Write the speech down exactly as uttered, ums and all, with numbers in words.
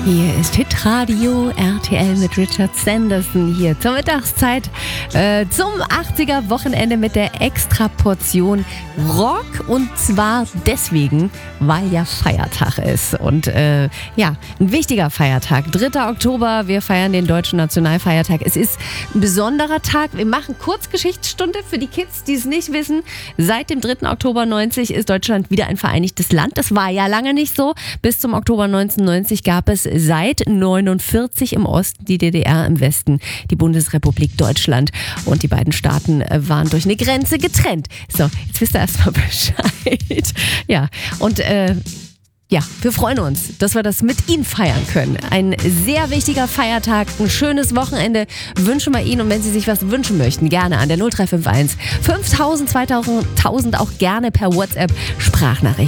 Hier ist Hitradio R T L mit Richard Sanderson hier zur Mittagszeit äh, zum achtziger-Wochenende mit der Extraportion Rock, und zwar deswegen, weil ja Feiertag ist und äh, ja, ein wichtiger Feiertag, dritter Oktober, wir feiern den deutschen Nationalfeiertag. Es ist ein besonderer Tag, wir machen kurz Geschichtsstunde für die Kids, die es nicht wissen. Seit dem dritten Oktober neunzig ist Deutschland wieder ein vereinigtes Land. Das war ja lange nicht so. Bis zum Oktober neunzehnhundertneunzig gab es seit neunundvierzig im Osten die D D R, im Westen die Bundesrepublik Deutschland, und die beiden Staaten waren durch eine Grenze getrennt. So, jetzt wisst ihr erstmal Bescheid. Ja, und äh, ja, wir freuen uns, dass wir das mit Ihnen feiern können. Ein sehr wichtiger Feiertag, ein schönes Wochenende wünschen wir Ihnen, und wenn Sie sich was wünschen möchten, gerne an der null drei fünf eins fünftausend, zweitausend auch gerne per WhatsApp Sprachnachricht.